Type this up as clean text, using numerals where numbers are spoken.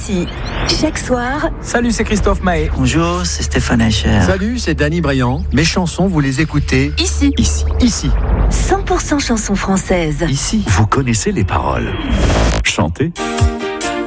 ici. Chaque soir... Salut, c'est Christophe Mahé. Bonjour, c'est Stéphane Eicher. Salut, c'est Danny Briand. Mes chansons, vous les écoutez Ici. 100% chansons françaises. Ici, vous connaissez les paroles. Chantez.